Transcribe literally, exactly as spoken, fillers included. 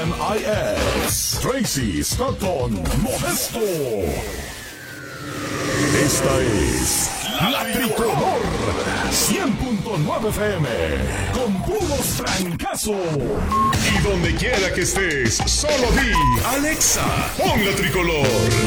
N I S, Tracy Stockton Modesto. Esta es La Tricolor cien punto nueve F M, con puros trancazos. Y donde quiera que estés, solo di Alexa, pon La Tricolor.